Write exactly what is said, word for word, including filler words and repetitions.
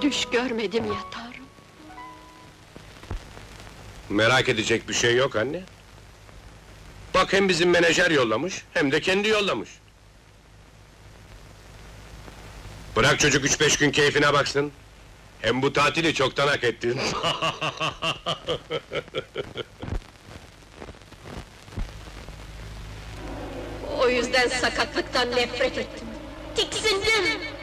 düş görmedim ya Tanrım! Merak edecek bir şey yok anne. Bak hem bizim menajer yollamış, hem de kendi yollamış. Bırak çocuk üç beş gün keyfine baksın. Hem bu tatili çoktan hak ettin. O yüzden sakatlıktan nefret ettim! Tiksindim!